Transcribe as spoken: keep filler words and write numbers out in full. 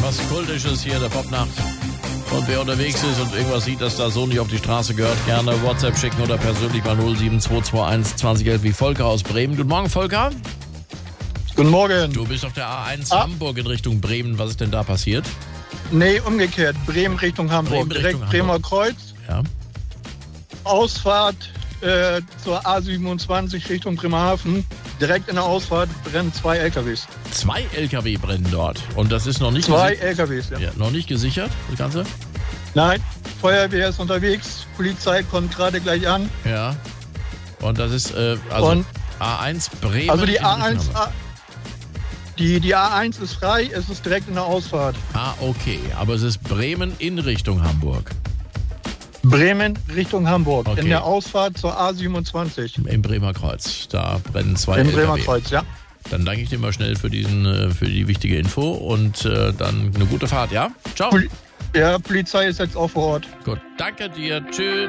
was Kultisches hier, der Popnacht. Und wer unterwegs ist und irgendwas sieht, dass da so nicht auf die Straße gehört, gerne WhatsApp schicken oder persönlich mal null sieben zwei zwei eins zwanzig elf wie Volker aus Bremen. Guten Morgen, Volker. Guten Morgen. Du bist auf der A eins ah. Hamburg in Richtung Bremen. Was ist denn da passiert? Nee, umgekehrt. Bremen Richtung Hamburg. Bremen Direkt Richtung Bremer Hamburg. Kreuz. Ja. Ausfahrt äh, zur A siebenundzwanzig Richtung Bremerhaven. Direkt in der Ausfahrt brennen zwei L K Ws. Zwei L K W brennen dort. Und das ist noch nicht Zwei gesi- L K Ws, ja. ja. Noch nicht gesichert, das Ganze? Nein, Feuerwehr ist unterwegs. Polizei kommt gerade gleich an. Ja. Und das ist äh, also Und A eins Bremen. also die in A Richtung eins, Hamburg. A, die, die A eins ist frei, es ist direkt in der Ausfahrt. Ah, okay. Aber es ist Bremen in Richtung Hamburg. Bremen Richtung Hamburg. Okay. In der Ausfahrt zur A siebenundzwanzig. Im Bremer Kreuz. Da brennen zwei Im L K W. Bremer Kreuz, ja. Dann danke ich dir mal schnell für diesen, äh, für die wichtige Info und äh, dann eine gute Fahrt, ja? Ciao. Poli- ja, Polizei ist jetzt auch vor Ort. Gut, danke dir. Tschüss.